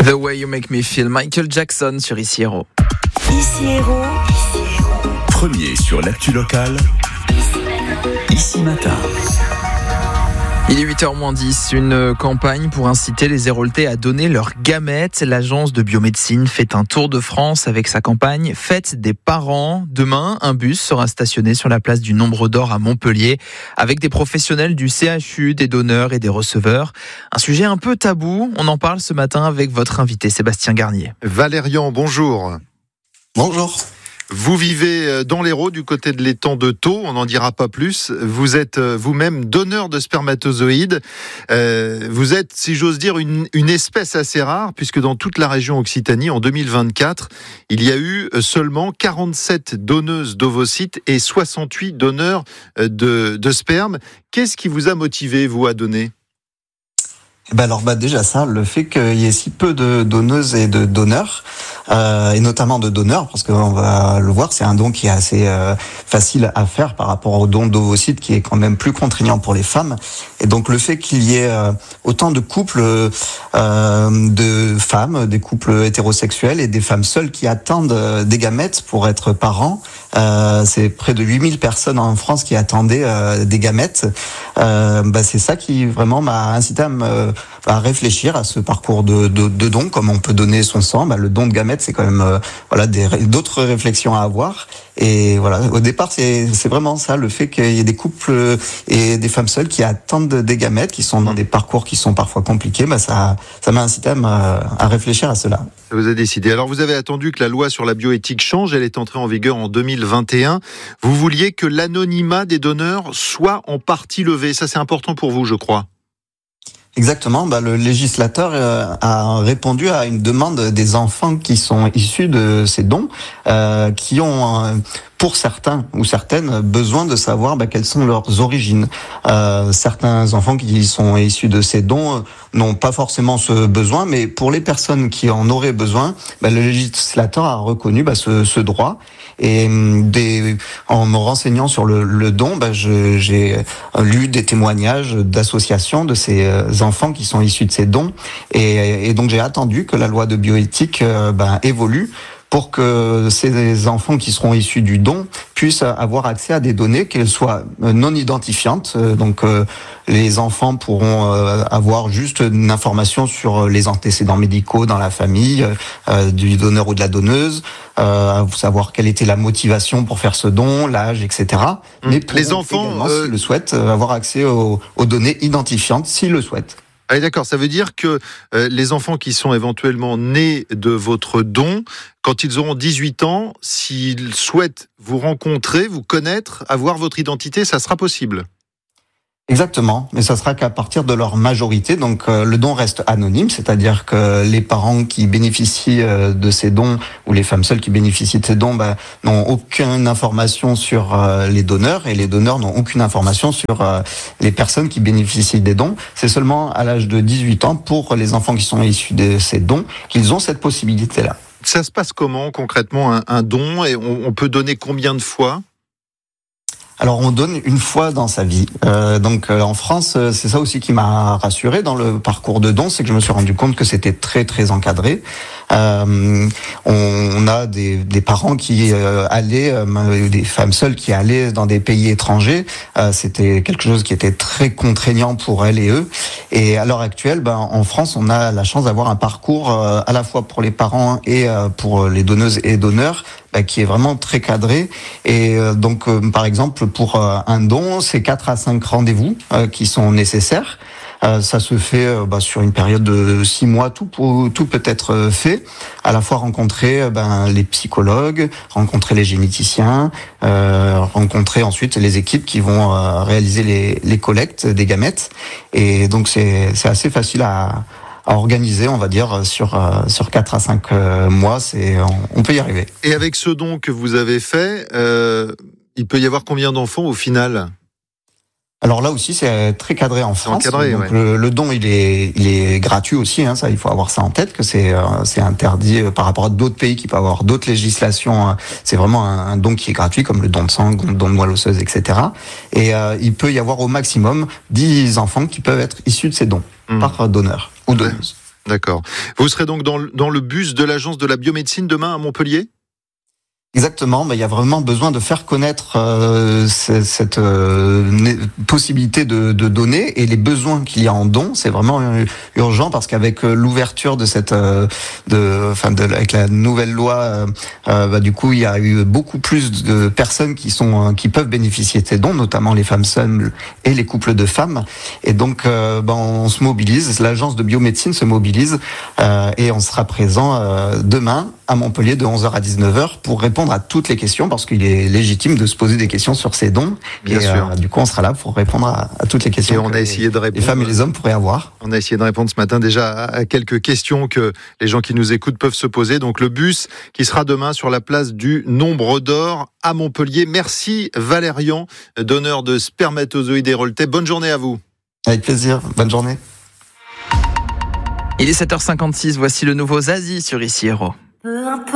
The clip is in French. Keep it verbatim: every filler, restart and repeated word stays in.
The Way You Make Me Feel, Michael Jackson sur Ici Héros. Ici Héros. Premier sur l'actu locale. Ici Matin. Il est huit heures moins dix, une campagne pour inciter les Héraultais à donner leurs gamètes. L'agence de biomédecine fait un tour de France avec sa campagne Fête des parents. Demain, un bus sera stationné sur la place du Nombre d'Or à Montpellier avec des professionnels du C H U, des donneurs et des receveurs. Un sujet un peu tabou, on en parle ce matin avec votre invité Sébastien Garnier. Valérian, bonjour. Bonjour. Vous vivez dans l'Hérault, du côté de l'étang de Thau, on n'en dira pas plus. Vous êtes vous-même donneur de spermatozoïdes. Euh, vous êtes, si j'ose dire, une, une espèce assez rare, puisque dans toute la région Occitanie, en deux mille vingt-quatre, il y a eu seulement quarante-sept donneuses d'ovocytes et soixante-huit donneurs de, de sperme. Qu'est-ce qui vous a motivé, vous, à donner ? Ben alors bah déjà ça, le fait qu'il y ait si peu de donneuses et de donneurs, euh, et notamment de donneurs, parce qu'on va le voir, c'est un don qui est assez euh, facile à faire par rapport au don d'ovocytes qui est quand même plus contraignant pour les femmes. Et donc le fait qu'il y ait euh, autant de couples euh, de femmes, des couples hétérosexuels et des femmes seules qui attendent euh, des gamètes pour être parents, euh, c'est près de huit mille personnes en France qui attendaient euh, des gamètes. Euh, bah c'est ça qui vraiment m'a incité à me à réfléchir à ce parcours de, de, de don, comme on peut donner son sang. Bah, le don de gamètes, c'est quand même euh, voilà des, d'autres réflexions à avoir. Et voilà, au départ, c'est, c'est vraiment ça, le fait qu'il y ait des couples et des femmes seules qui attendent des gamètes, qui sont dans des parcours qui sont parfois compliqués. Bah, ça, ça m'a incité à, me, à réfléchir à cela. Ça vous a décidé. Alors, vous avez attendu que la loi sur la bioéthique change. Elle est entrée en vigueur en deux mille vingt et un. Vous vouliez que l'anonymat des donneurs soit en partie levé. Ça, c'est important pour vous, je crois. Exactement, bah, le législateur euh, a répondu à une demande des enfants qui sont issus de ces dons, euh, qui ont, euh, pour certains ou certaines, besoin de savoir bah, quelles sont leurs origines. Euh, certains enfants qui sont issus de ces dons euh, n'ont pas forcément ce besoin, mais pour les personnes qui en auraient besoin, bah, le législateur a reconnu bah, ce, ce droit. Et des, en me renseignant sur le, le don, bah, je, j'ai lu des témoignages d'associations de ces enfants qui sont issus de ces dons. Et, et donc j'ai attendu que la loi de bioéthique euh, bah, évolue pour que ces enfants qui seront issus du don puissent avoir accès à des données, qu'elles soient non identifiantes. Donc euh, les enfants pourront euh, avoir juste une information sur les antécédents médicaux dans la famille euh, du donneur ou de la donneuse, euh, savoir quelle était la motivation pour faire ce don, l'âge, et cetera. Mmh. Mais les enfants, également, euh... s'ils le souhaitent, avoir accès aux, aux données identifiantes, s'ils le souhaitent. Ah, d'accord, ça veut dire que euh, les enfants qui sont éventuellement nés de votre don, quand ils auront dix-huit ans, s'ils souhaitent vous rencontrer, vous connaître, avoir votre identité, ça sera possible ? Exactement, mais ça sera qu'à partir de leur majorité. Donc euh, le don reste anonyme, c'est-à-dire que les parents qui bénéficient euh, de ces dons ou les femmes seules qui bénéficient de ces dons bah, n'ont aucune information sur euh, les donneurs et les donneurs n'ont aucune information sur euh, les personnes qui bénéficient des dons. C'est seulement à l'âge de dix-huit ans pour les enfants qui sont issus de ces dons qu'ils ont cette possibilité-là. Ça se passe comment concrètement un, un don et on, on peut donner combien de fois ? Alors on donne une fois dans sa vie. Euh, donc euh, en France, euh, c'est ça aussi qui m'a rassuré dans le parcours de don, c'est que je me suis rendu compte que c'était très très encadré. Euh, on a des, des parents qui euh, allaient, euh, des femmes seules qui allaient dans des pays étrangers. Euh, c'était quelque chose qui était très contraignant pour elles et eux. Et à l'heure actuelle, ben, en France, on a la chance d'avoir un parcours euh, à la fois pour les parents et euh, pour les donneuses et donneurs ben, qui est vraiment très cadré. Et euh, donc, euh, par exemple, pour euh, un don, c'est quatre à cinq rendez-vous euh, qui sont nécessaires. Euh, ça se fait euh, bah, sur une période de six mois, tout, pour, tout peut être fait. À la fois rencontrer euh, ben, les psychologues, rencontrer les généticiens, euh, rencontrer ensuite les équipes qui vont euh, réaliser les, les collectes des gamètes. Et donc c'est, c'est assez facile à, à organiser, on va dire, sur, euh, sur quatre à cinq euh, mois. C'est, on, on peut y arriver. Et avec ce don que vous avez fait, euh, il peut y avoir combien d'enfants au final ? Alors là aussi, c'est très cadré en France. Encadré, donc ouais. le, le don, il est, il est gratuit aussi. Hein, ça, il faut avoir ça en tête, que c'est, euh, c'est interdit euh, par rapport à d'autres pays qui peuvent avoir d'autres législations. Euh, c'est vraiment un, un don qui est gratuit, comme le don de sang, le don de moelle osseuse, et cetera. Et euh, il peut y avoir au maximum dix enfants qui peuvent être issus de ces dons mmh. par donneur ou donneuse. D'accord. Vous serez donc dans le, dans le bus de l'Agence de la biomédecine demain à Montpellier ? Exactement, mais il y a vraiment besoin de faire connaître euh, cette euh, possibilité de, de donner et les besoins qu'il y a en dons. C'est vraiment urgent parce qu'avec l'ouverture de cette, euh, de, enfin, de, avec la nouvelle loi, euh, euh, bah, du coup, il y a eu beaucoup plus de personnes qui sont, qui peuvent bénéficier de ces dons, notamment les femmes seules et les couples de femmes. Et donc, euh, bah, on se mobilise. L'agence de biomédecine se mobilise euh, et on sera présent euh, demain à Montpellier de onze heures à dix-neuf heures pour répondre à toutes les questions parce qu'il est légitime de se poser des questions sur ces dons. Bien et sûr. Euh, du coup, on sera là pour répondre à, à toutes les questions Et on que a essayé de répondre. les femmes et les hommes pourraient avoir. On a essayé de répondre ce matin déjà à quelques questions que les gens qui nous écoutent peuvent se poser. Donc le bus qui sera demain sur la place du Nombre d'Or à Montpellier. Merci Valérian, donneur de spermatozoïdes héroltais. Bonne journée à vous. Avec plaisir. Bonne journée. Il est sept heures cinquante-six, voici le nouveau Zazie sur Ici Héros.